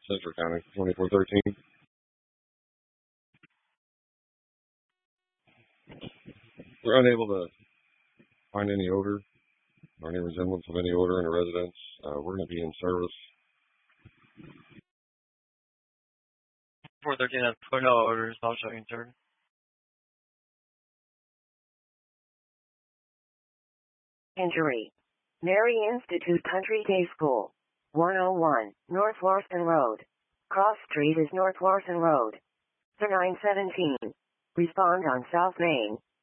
Central County, 2413. We're unable to find any odor or any resemblance of any odor in a residence. We're going to be in service. 413 has no odors, I'll show you, sir. Injury. Mary Institute Country Day School. 101, North Larson Road. Cross Street is North Larson Road. 917. Respond on South Main.